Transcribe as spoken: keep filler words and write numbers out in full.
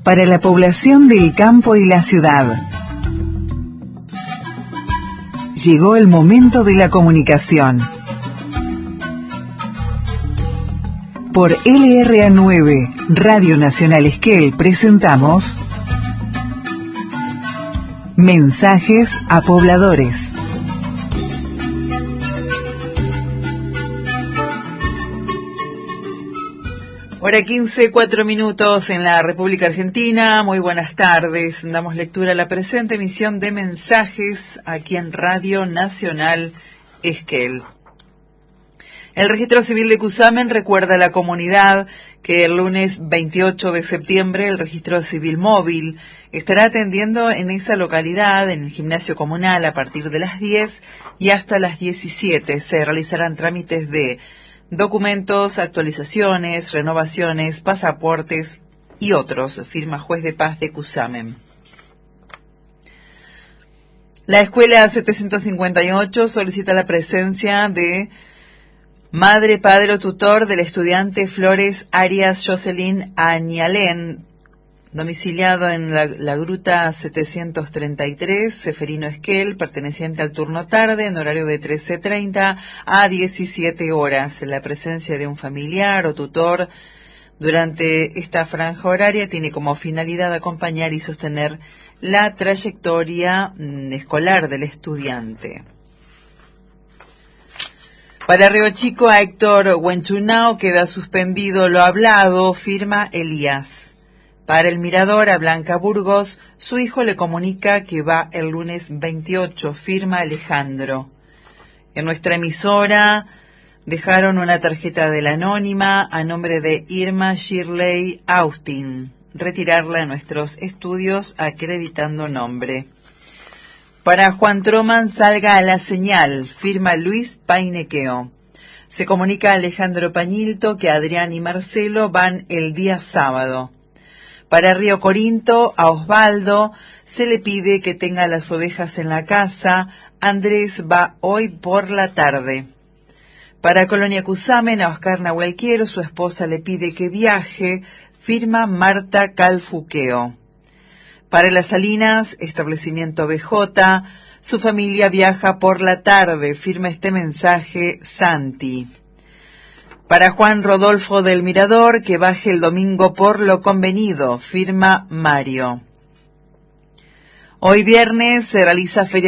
para la población del campo y la ciudad. Llegó el momento de la comunicación. Por L R A nueve, Radio Nacional Esquel, presentamos Mensajes a Pobladores. Hora quince, cuatro minutos en la República Argentina. Muy buenas tardes. Damos lectura a la presente emisión de Mensajes aquí en Radio Nacional Esquel. El Registro Civil de Cusamen recuerda a la comunidad que el lunes veintiocho de septiembre el Registro Civil Móvil estará atendiendo en esa localidad, en el gimnasio comunal, a partir de las diez y hasta las diecisiete. Se realizarán trámites de documentos, actualizaciones, renovaciones, pasaportes y otros, firma Juez de Paz de Cusamen. La Escuela setecientos cincuenta y ocho solicita la presencia de madre, padre o tutor del estudiante Flores Arias Jocelyn Añalén, domiciliado en la, la Gruta setecientos treinta y tres, Seferino Esquel, perteneciente al turno tarde, en horario de trece treinta a diecisiete horas. La presencia de un familiar o tutor durante esta franja horaria tiene como finalidad acompañar y sostener la trayectoria escolar del estudiante. Para Río Chico, a Héctor Huenchunao queda suspendido lo hablado, firma Elías. Para el Mirador, a Blanca Burgos, su hijo le comunica que va el lunes veintiocho, firma Alejandro. En nuestra emisora dejaron una tarjeta de la anónima a nombre de Irma Shirley Austin. Retirarla en nuestros estudios acreditando nombre. Para Juan Troman, salga a la señal, firma Luis Painequeo. Se comunica a Alejandro Pañilto que Adrián y Marcelo van el día sábado. Para Río Corinto, a Osvaldo se le pide que tenga las ovejas en la casa. Andrés va hoy por la tarde. Para Colonia Cusamen, a Oscar Nahuelquiero, su esposa le pide que viaje, firma Marta Calfuqueo. Para Las Salinas, establecimiento B J, su familia viaja por la tarde, firma este mensaje Santi. Para Juan Rodolfo del Mirador, que baje el domingo por lo convenido, firma Mario. Hoy viernes se realiza feria